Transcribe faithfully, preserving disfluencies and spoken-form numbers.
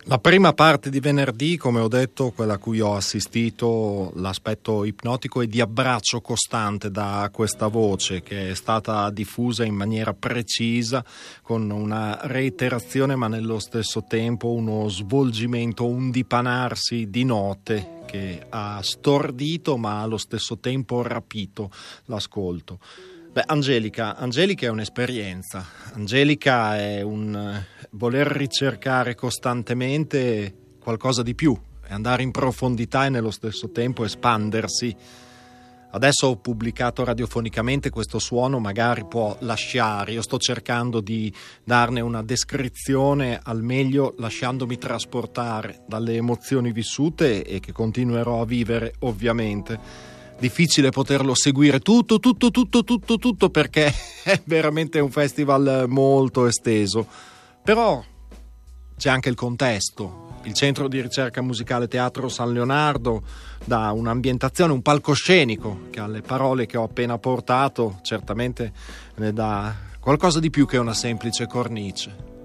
La prima parte di venerdì, come ho detto, quella a cui ho assistito, l'aspetto ipnotico e di abbraccio costante da questa voce che è stata diffusa in maniera precisa, con una reiterazione ma nello stesso tempo uno svolgimento, un dipanarsi di note che ha stordito ma allo stesso tempo rapito l'ascolto. Beh, Angelica, Angelica è un'esperienza, Angelica è un voler ricercare costantemente qualcosa di più, e andare in profondità e nello stesso tempo espandersi. Adesso ho pubblicato radiofonicamente questo suono, magari può lasciare, io sto cercando di darne una descrizione al meglio lasciandomi trasportare dalle emozioni vissute e che continuerò a vivere ovviamente. Difficile poterlo seguire tutto, tutto, tutto, tutto, tutto perché è veramente un festival molto esteso. Però c'è anche il contesto. Il Centro di Ricerca Musicale Teatro San Leonardo dà un'ambientazione, un palcoscenico che alle parole che ho appena portato certamente ne dà qualcosa di più che una semplice cornice.